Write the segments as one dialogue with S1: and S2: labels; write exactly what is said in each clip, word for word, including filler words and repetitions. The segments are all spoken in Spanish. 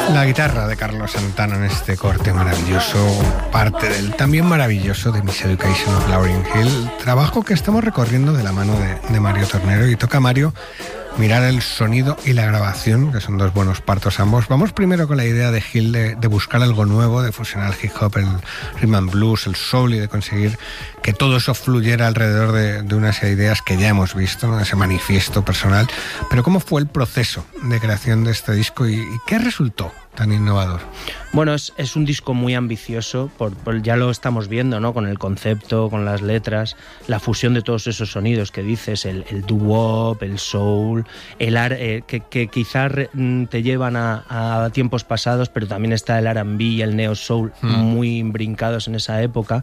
S1: La guitarra de Carlos Santana en este corte maravilloso, parte del también maravilloso de Miseducation of Lauryn Hill, trabajo que estamos recorriendo de la mano de, de Mario Tornero, y toca a Mario mirar el sonido y la grabación, que son dos buenos partos ambos. Vamos primero con la idea de Hill de, de buscar algo nuevo, de fusionar el hip hop, el rhythm and blues, el soul, y de conseguir que todo eso fluyera alrededor de, de unas ideas que ya hemos visto, ¿no? Ese manifiesto personal. Pero ¿cómo fue el proceso de creación de este disco y, y qué resultó tan innovador?
S2: Bueno, es, es un disco muy ambicioso, por, por, ya lo estamos viendo, ¿no? Con el concepto, con las letras, la fusión de todos esos sonidos que dices, el, el doo-wop, el soul, el ar, eh, que, que quizás te llevan a, a tiempos pasados, pero también está el R and B y el neo-soul mm. muy brincados en esa época.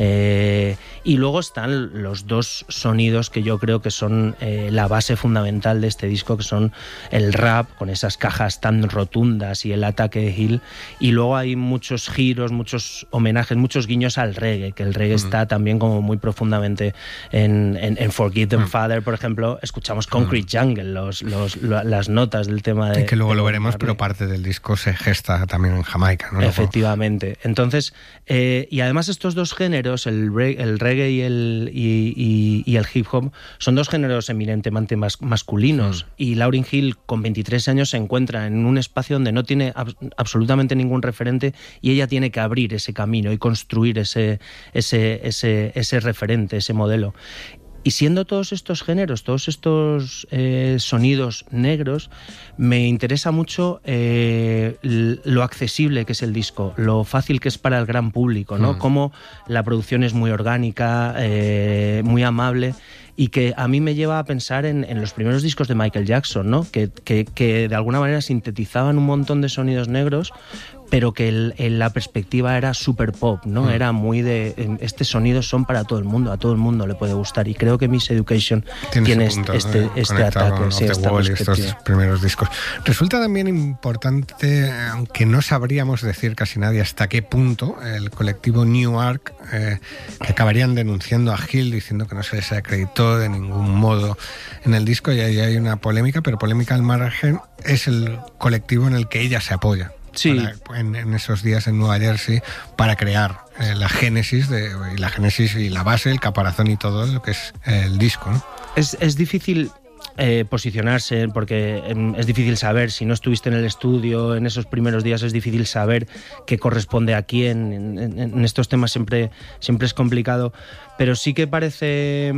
S2: Eh, y luego están los dos sonidos que yo creo que son eh, la base fundamental de este disco, que son el rap, con esas cajas tan rotundas, y el ataque de Hill. Y luego hay muchos giros, muchos homenajes, muchos guiños al reggae, que el reggae mm. está también como muy profundamente en, en, en Forgotten mm. Father, por ejemplo. Escuchamos Concrete mm. Jungle, los, los, lo, las notas del tema de...
S1: Y que luego
S2: de
S1: lo veremos, pero parte del disco se gesta también en Jamaica, ¿no?
S2: Efectivamente. Entonces, eh, y además estos dos géneros, el, re, el reggae y el, y, y, y el hip hop, son dos géneros eminentemente mas, masculinos. Mm. Y Lauryn Hill, con veintitrés años, se encuentra en un espacio donde no tiene ab- absolutamente ningún referente, y ella tiene que abrir ese camino y construir ese, ese, ese, ese referente, ese modelo. Y siendo todos estos géneros, todos estos eh, sonidos negros, me interesa mucho eh, lo accesible que es el disco, lo fácil que es para el gran público, ¿no? Mm. Cómo la producción es muy orgánica, eh, muy amable, y que a mí me lleva a pensar en, en los primeros discos de Michael Jackson, ¿no? Que, que, que de alguna manera sintetizaban un montón de sonidos negros, pero que el, el, la perspectiva era super pop, ¿no? Mm. Era muy de... Este sonido son para todo el mundo, a todo el mundo le puede gustar, y creo que Miseducation tiene este, este, ¿no? este ataque, sí, esta
S1: Wall y estos primeros discos. Resulta también importante, aunque no sabríamos decir casi nadie hasta qué punto, el colectivo New Ark, eh, que acabarían denunciando a Hill diciendo que no se les acreditó de ningún modo en el disco, y ahí hay una polémica, pero polémica al margen, es el colectivo en el que ella se apoya. Sí. Para, en, en esos días en Nueva Jersey, para crear eh, la génesis de, y la génesis y la base, el caparazón y todo lo que es eh, el disco, ¿no? Es,
S2: es difícil eh, posicionarse, porque eh, es difícil saber, si no estuviste en el estudio en esos primeros días, es difícil saber qué corresponde a quién. En, en, en estos temas siempre, siempre es complicado, pero sí que parece...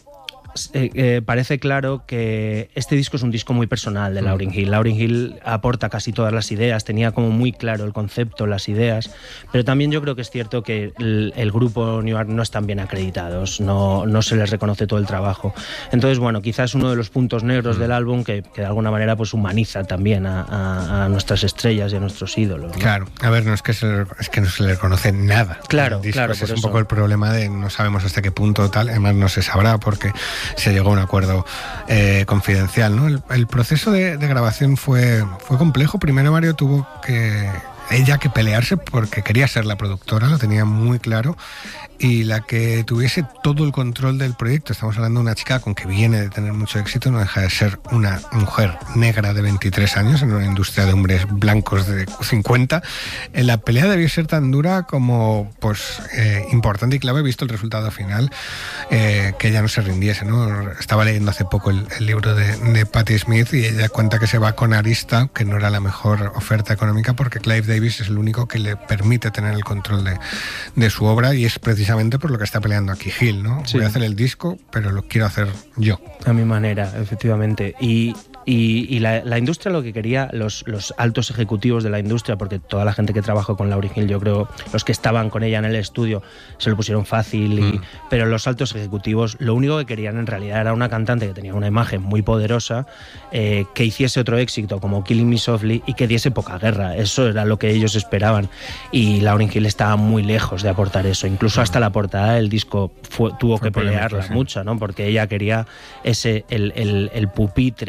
S2: Eh, eh, parece claro que este disco es un disco muy personal de Lauryn Hill. Lauryn Hill aporta casi todas las ideas, tenía como muy claro el concepto, las ideas, pero también yo creo que es cierto que el, el grupo New Ark no están bien acreditados, no, no se les reconoce todo el trabajo. Entonces, bueno, quizás uno de los puntos negros mm. del álbum que, que de alguna manera pues humaniza también a, a, a nuestras estrellas y a nuestros ídolos, ¿no?
S1: Claro, a ver, no es que, se, es que no se le reconoce nada.
S2: Claro,
S1: disco,
S2: claro.
S1: Ese es
S2: eso.
S1: un poco el problema de no sabemos hasta qué punto tal, además no se sabrá porque se llegó a un acuerdo eh, confidencial, ¿no? El, el proceso de, de grabación fue, fue complejo. Primero Mario tuvo que ella que pelearse porque quería ser la productora, lo tenía muy claro, y la que tuviese todo el control del proyecto. Estamos hablando de una chica con que viene de tener mucho éxito, no deja de ser una mujer negra de veintitrés años en una industria de hombres blancos de cincuenta. La pelea debió ser tan dura como pues eh, importante y clave, visto el resultado final, eh, que ella no se rindiese, ¿no? Estaba leyendo hace poco el, el libro de, de Patti Smith, y ella cuenta que se va con Arista, que no era la mejor oferta económica, porque Clive Davis es el único que le permite tener el control de, de su obra, y es precisamente por lo que está peleando aquí Hill, ¿no? Sí. Voy a hacer el disco, pero lo quiero hacer yo.
S2: A mi manera, efectivamente. Y... Y, y la, la industria lo que quería, los, los altos ejecutivos de la industria, porque toda la gente que trabajó con Lauryn Hill, yo creo, los que estaban con ella en el estudio, se lo pusieron fácil, y, mm. pero los altos ejecutivos lo único que querían en realidad era una cantante que tenía una imagen muy poderosa, eh, que hiciese otro éxito como Killing Me Softly y que diese poca guerra. Eso era lo que ellos esperaban, y Lauryn Hill estaba muy lejos de aportar eso. Incluso mm. hasta la portada del disco fue, tuvo fue que pelearla sí. mucho, ¿no? Porque ella quería ese, el, el, el pupitre,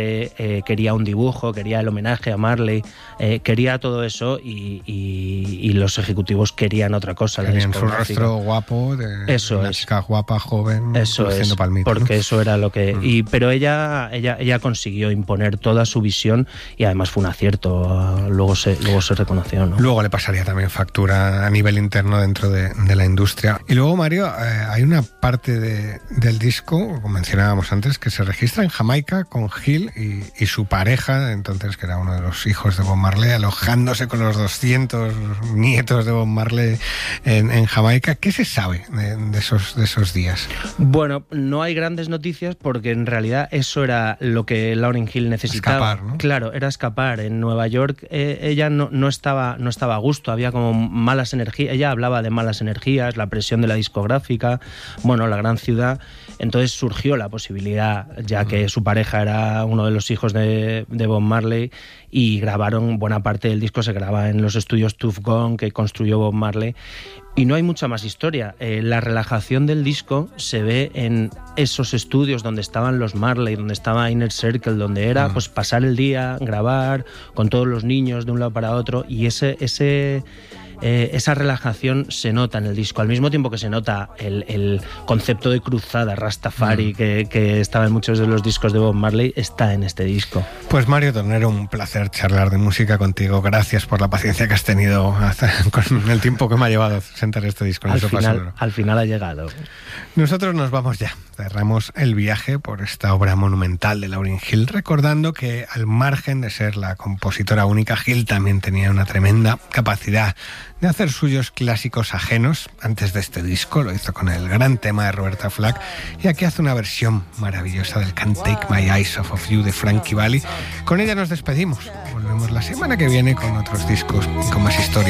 S2: eh, quería un dibujo, quería el homenaje a Marley, eh, quería todo eso y, y, y los ejecutivos querían otra cosa.
S1: Querían su rostro guapo, de
S2: eso
S1: una
S2: es.
S1: chica guapa, joven,
S2: eso es,
S1: palmito,
S2: porque
S1: ¿no?
S2: eso era lo que... Mm. Y, pero ella, ella, ella consiguió imponer toda su visión y además fue un acierto, luego se, luego se reconoció, ¿no?
S1: Luego le pasaría también factura a nivel interno dentro de, de la industria. Y luego, Mario, eh, hay una parte de, del disco, como mencionábamos antes, que se registra en Jamaica con Gil y, y su pareja, entonces que era uno de los hijos de Bob Marley, alojándose con los doscientos nietos de Bob Marley en, en Jamaica. ¿Qué se sabe de, de, esos, de esos días?
S2: Bueno, no hay grandes noticias porque en realidad eso era lo que Lauryn Hill necesitaba.
S1: Escapar, ¿no?
S2: Claro, era escapar. En Nueva York eh, ella no, no, estaba, no estaba a gusto, había como malas energías, ella hablaba de malas energías, la presión de la discográfica, bueno, la gran ciudad. Entonces surgió la posibilidad, ya que su pareja era uno de los hijos de, de Bob Marley, y grabaron, buena parte del disco se graba en los estudios Tuff Gong que construyó Bob Marley. Y no hay mucha más historia. Eh, la relajación del disco se ve en esos estudios donde estaban los Marley, donde estaba Inner Circle, donde era pues pasar el día, grabar con todos los niños de un lado para otro, y ese... ese Eh, esa relajación se nota en el disco, al mismo tiempo que se nota el, el concepto de cruzada Rastafari mm. que, que estaba en muchos de los discos de Bob Marley, está en este disco.
S1: Pues Mario Tornero, un placer charlar de música contigo. Gracias por la paciencia que has tenido hasta, con el tiempo que me ha llevado sentar este disco en
S2: al
S1: el sofá
S2: final,
S1: sonoro.
S2: Al final ha llegado.
S1: Nosotros nos vamos ya. Cerramos el viaje por esta obra monumental de Lauryn Hill, recordando que al margen de ser la compositora única, Hill también tenía una tremenda capacidad de hacer suyos clásicos ajenos. Antes de este disco lo hizo con el gran tema de Roberta Flack, y aquí hace una versión maravillosa del Can't Take My Eyes Off of You de Frankie Valli. Con ella nos despedimos. Volvemos la semana que viene con otros discos y con más historias.